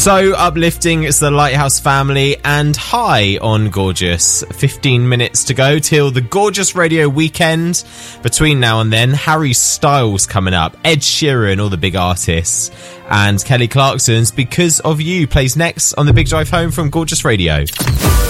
So uplifting, it's the Lighthouse Family and High on Gorgeous. 15 minutes to go till the Gorgeous Radio weekend. Between now and then, Harry Styles coming up, Ed Sheeran, all the big artists, and Kelly Clarkson's Because of You plays next on the Big Drive Home from Gorgeous Radio.